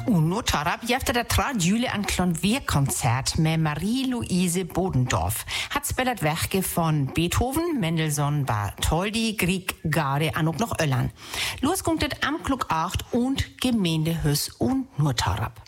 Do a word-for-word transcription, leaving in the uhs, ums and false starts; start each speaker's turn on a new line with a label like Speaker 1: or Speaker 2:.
Speaker 1: Und nur Tarab jefte der Tradjule ein Klavierkonzert mit Marie-Louise Bodendorf. Hat spellet Werke von Beethoven, Mendelssohn, Bartholdy, Grieg, Gade, Anuk noch Öllern. Los kommt es am Klug acht und Gemeindehüs und nur Tarab.